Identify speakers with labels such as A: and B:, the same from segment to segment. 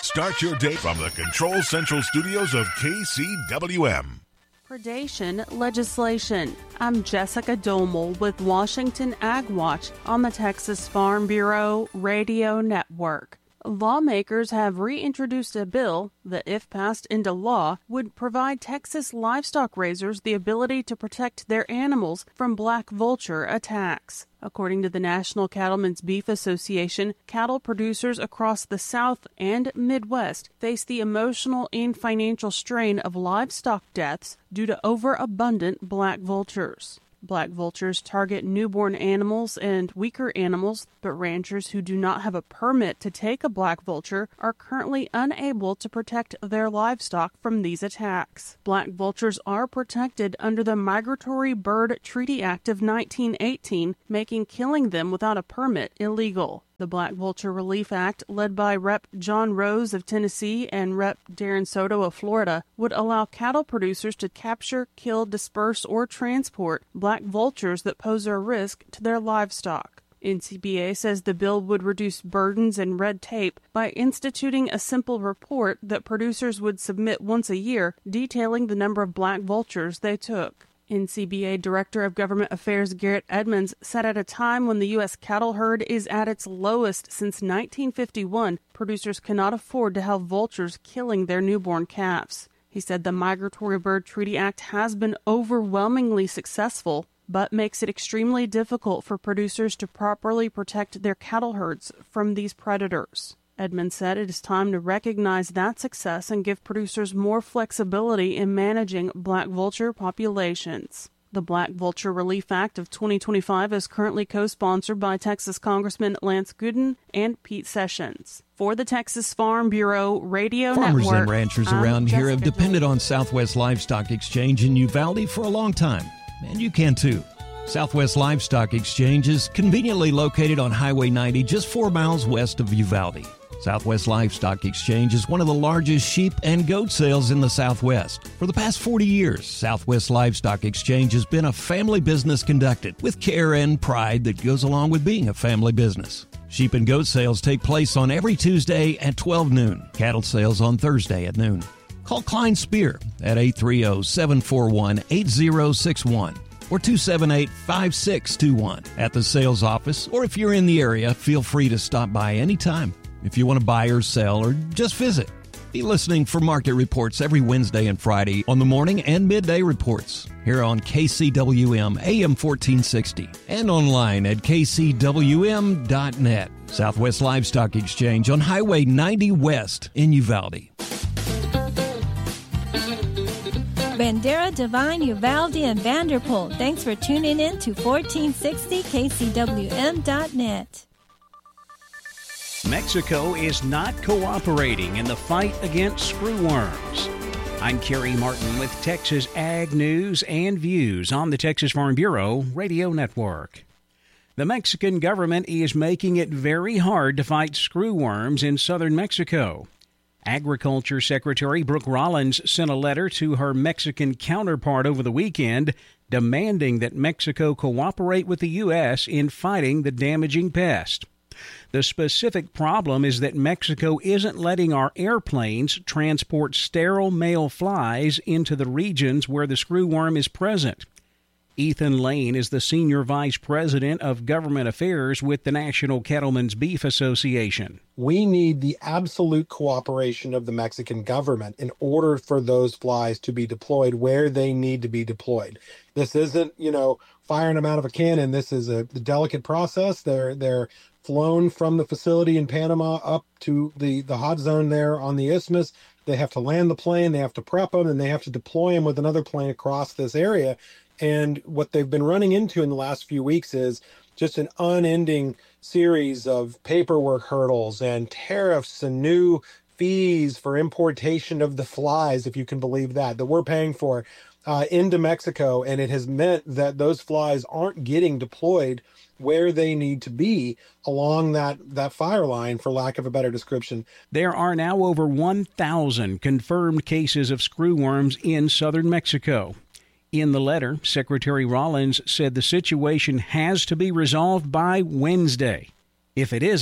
A: Start your day from the Control Central studios of KCWM.
B: Predation legislation. I'm Jessica Domel with Washington Ag Watch on the Texas Farm Bureau Radio Network. Lawmakers have reintroduced a bill that, if passed into law, would provide Texas livestock raisers the ability to protect their animals from black vulture attacks. According to the National Cattlemen's Beef Association, cattle producers across the South and Midwest face the emotional and financial strain of livestock deaths due to overabundant black vultures. Black vultures target newborn animals and weaker animals, but ranchers who do not have a permit to take a black vulture are currently unable to protect their livestock from these attacks. Black vultures are protected under the Migratory Bird Treaty Act of 1918, making killing them without a permit illegal. The Black Vulture Relief Act, led by Rep. John Rose of Tennessee and Rep. Darren Soto of Florida, would allow cattle producers to capture, kill, disperse, or transport black vultures that pose a risk to their livestock. NCBA says the bill would reduce burdens and red tape by instituting a simple report that producers would submit once a year detailing the number of black vultures they took. NCBA Director of Government Affairs Garrett Edmonds said at a time when the U.S. cattle herd is at its lowest since 1951, producers cannot afford to have vultures killing their newborn calves. He said the Migratory Bird Treaty Act has been overwhelmingly successful, but makes it extremely difficult for producers to properly protect their cattle herds from these predators. Edmonds said it is time to recognize that success and give producers more flexibility in managing black vulture populations. The Black Vulture Relief Act of 2025 is currently co-sponsored by Texas Congressman Lance Gooden and Pete Sessions. For the Texas Farm Bureau Radio
C: Farmers
B: Network,
C: and ranchers around here have depended on Southwest Livestock Exchange in Uvalde for a long time, and you can too. Southwest Livestock Exchange is conveniently located on Highway 90, just 4 miles west of Uvalde. Southwest Livestock Exchange is one of the largest sheep and goat sales in the Southwest. For the past 40 years, Southwest Livestock Exchange has been a family business conducted with care and pride that goes along with being a family business. Sheep and goat sales take place on every Tuesday at 12 noon. Cattle sales on Thursday at noon. Call Klein Spear at 830-741-8061. or 278-5621 at the sales office, or if you're in the area, feel free to stop by anytime. If you want to buy or sell or just visit, be listening for market reports every Wednesday and Friday on the morning and midday reports here on KCWM AM 1460 and online at kcwm.net. Southwest Livestock Exchange on Highway 90 West in Uvalde.
D: Bandera, Divine, Uvalde, and Vanderpool. Thanks for tuning in to 1460 KCWM.net.
E: Mexico is not cooperating in the fight against screwworms. I'm Kerry Martin with Texas Ag News and Views on the Texas Farm Bureau Radio Network. The Mexican government is making it very hard to fight screwworms in southern Mexico. Agriculture Secretary Brooke Rollins sent a letter to her Mexican counterpart over the weekend demanding that Mexico cooperate with the U.S. in fighting the damaging pest. The specific problem is that Mexico isn't letting our airplanes transport sterile male flies into the regions where the screwworm is present. Ethan Lane is the Senior Vice President of Government Affairs with the National Cattlemen's Beef Association.
F: We need the absolute cooperation of the Mexican government in order for those flies to be deployed where they need to be deployed. This isn't, firing them out of a cannon. This is a delicate process. They're flown from the facility in Panama up to the hot zone there on the isthmus. They have to land the plane, they have to prep them, and they have to deploy them with another plane across this area. And what they've been running into in the last few weeks is just an unending series of paperwork hurdles and tariffs and new fees for importation of the flies, if you can believe that we're paying for into Mexico. And it has meant that those flies aren't getting deployed where they need to be along that fire line, for lack of a better description.
E: There are now over 1,000 confirmed cases of screwworms in southern Mexico. In the letter, Secretary Rollins said the situation has to be resolved by Wednesday. If it isn't,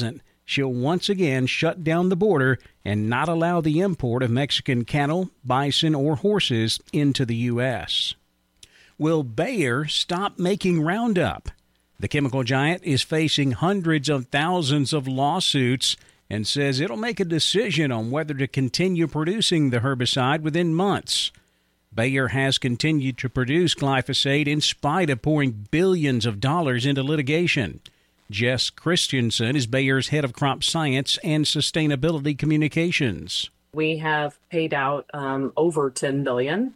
E: she'll once again shut down the border and not allow the import of Mexican cattle, bison, or horses into the U.S. Will Bayer stop making Roundup? The chemical giant is facing hundreds of thousands of lawsuits and says it'll make a decision on whether to continue producing the herbicide within months. Bayer has continued to produce glyphosate in spite of pouring billions of dollars into litigation. Jess Christensen is Bayer's head of crop science and sustainability communications.
G: We have paid out over $10 billion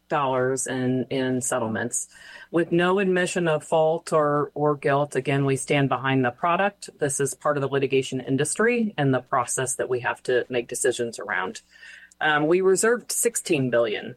G: in settlements with no admission of fault or guilt. Again, we stand behind the product. This is part of the litigation industry and the process that we have to make decisions around. We reserved $16 billion.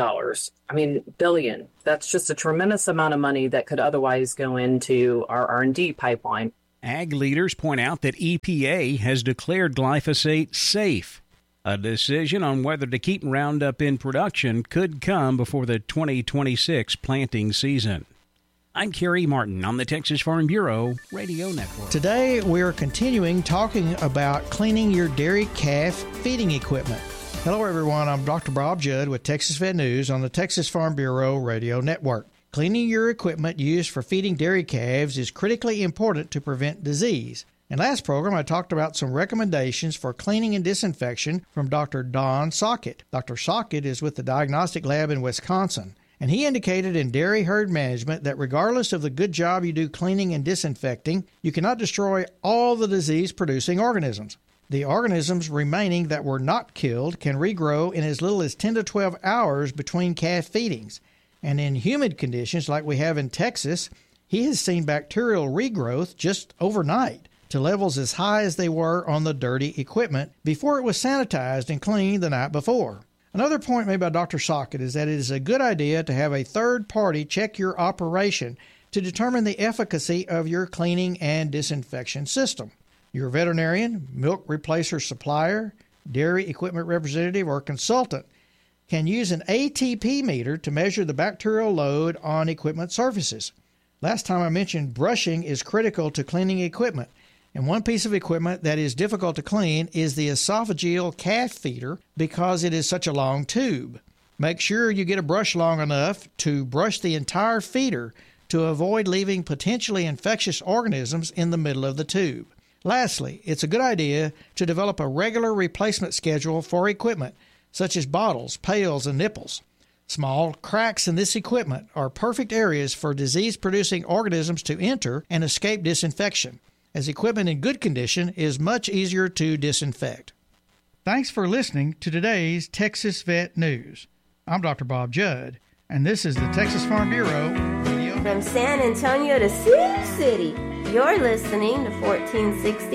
G: Billion. That's just a tremendous amount of money that could otherwise go into our R&D pipeline.
E: Ag leaders point out that EPA has declared glyphosate safe. A decision on whether to keep Roundup in production could come before the 2026 planting season. I'm Kerry Martin on the Texas Farm Bureau Radio Network.
H: Today, we're continuing talking about cleaning your dairy calf feeding equipment. Hello, everyone. I'm Dr. Bob Judd with Texas Vet News on the Texas Farm Bureau Radio Network. Cleaning your equipment used for feeding dairy calves is critically important to prevent disease. In last program, I talked about some recommendations for cleaning and disinfection from Dr. Don Sockett. Dr. Sockett is with the Diagnostic Lab in Wisconsin, and he indicated in dairy herd management that regardless of the good job you do cleaning and disinfecting, you cannot destroy all the disease-producing organisms. The organisms remaining that were not killed can regrow in as little as 10 to 12 hours between calf feedings. And in humid conditions like we have in Texas, he has seen bacterial regrowth just overnight to levels as high as they were on the dirty equipment before it was sanitized and cleaned the night before. Another point made by Dr. Sockett is that it is a good idea to have a third party check your operation to determine the efficacy of your cleaning and disinfection system. Your veterinarian, milk replacer supplier, dairy equipment representative, or consultant can use an ATP meter to measure the bacterial load on equipment surfaces. Last time I mentioned brushing is critical to cleaning equipment, and one piece of equipment that is difficult to clean is the esophageal calf feeder because it is such a long tube. Make sure you get a brush long enough to brush the entire feeder to avoid leaving potentially infectious organisms in the middle of the tube. Lastly, it's a good idea to develop a regular replacement schedule for equipment, such as bottles, pails, and nipples. Small cracks in this equipment are perfect areas for disease-producing organisms to enter and escape disinfection, as equipment in good condition is much easier to disinfect. Thanks for listening to today's Texas Vet News. I'm Dr. Bob Judd, and this is the Texas Farm Bureau Radio.
I: From San Antonio to Sioux City, you're listening to 1460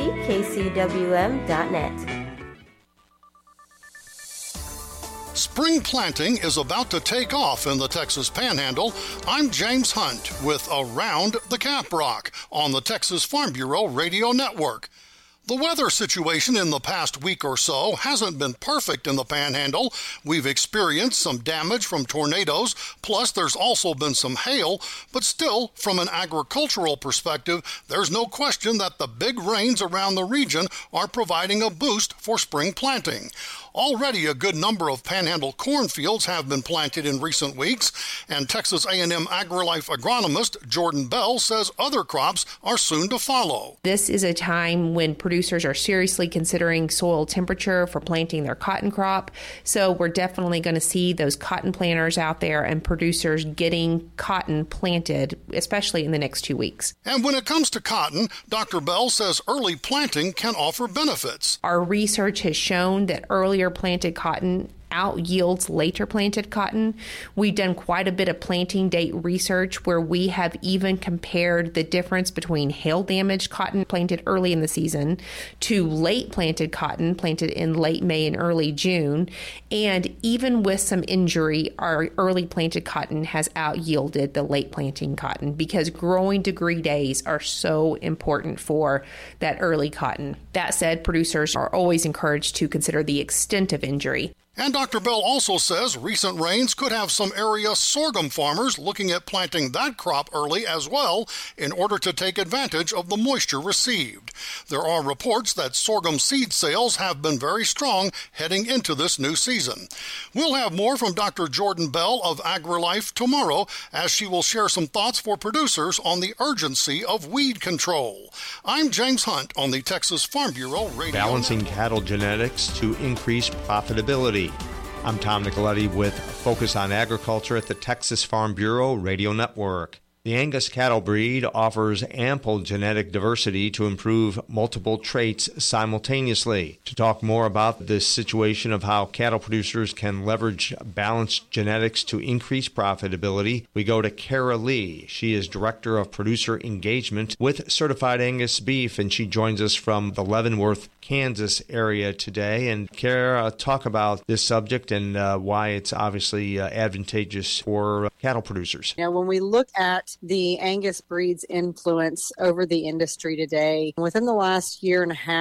I: KCWM.net.
J: Spring planting is about to take off in the Texas Panhandle. I'm James Hunt with Around the Caprock on the Texas Farm Bureau Radio Network. The weather situation in the past week or so hasn't been perfect in the Panhandle. We've experienced some damage from tornadoes, plus there's also been some hail, but still, from an agricultural perspective, there's no question that the big rains around the region are providing a boost for spring planting. Already a good number of Panhandle cornfields have been planted in recent weeks, and Texas A&M AgriLife agronomist Jordan Bell says other crops are soon to follow.
K: This is a time when producers are seriously considering soil temperature for planting their cotton crop, so we're definitely going to see those cotton planters out there and producers getting cotton planted, especially in the next 2 weeks.
J: And when it comes to cotton, Dr. Bell says early planting can offer benefits.
K: Our research has shown that earlier planted cotton out yields later planted cotton. We've done quite a bit of planting date research where we have even compared the difference between hail damaged cotton planted early in the season to late planted cotton planted in late May and early June. And even with some injury, our early planted cotton has out yielded the late planting cotton because growing degree days are so important for that early cotton. That said, producers are always encouraged to consider the extent of injury.
J: And Dr. Bell also says recent rains could have some area sorghum farmers looking at planting that crop early as well in order to take advantage of the moisture received. There are reports that sorghum seed sales have been very strong heading into this new season. We'll have more from Dr. Jordan Bell of AgriLife tomorrow as she will share some thoughts for producers on the urgency of weed control. I'm James Hunt on the Texas Farm Bureau Radio
L: Balancing
J: Network.
L: cattle genetics to increase profitability. I'm Tom Nicoletti with Focus on Agriculture at the Texas Farm Bureau Radio Network. The Angus cattle breed offers ample genetic diversity to improve multiple traits simultaneously. To talk more about this situation of how cattle producers can leverage balanced genetics to increase profitability, we go to Kara Lee. She is Director of Producer Engagement with Certified Angus Beef, and she joins us from the Leavenworth, Kansas area today. And Kara, talk about this subject and why it's obviously advantageous for cattle producers.
M: Now, when we look at the Angus breed's influence over the industry today, within the last year and a half,